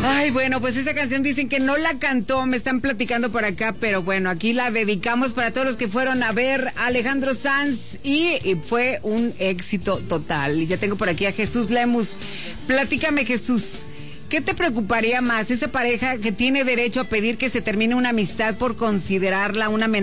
Ay, bueno, pues esa canción dicen que no la cantó, me están platicando por acá, pero bueno, aquí la dedicamos para todos los que fueron a ver a Alejandro Sanz y fue un éxito total. Y ya tengo por aquí a Jesús Lemus. Platícame, Jesús, ¿qué te preocuparía más? ¿Esa pareja que tiene derecho a pedir que se termine una amistad por considerarla una amenaza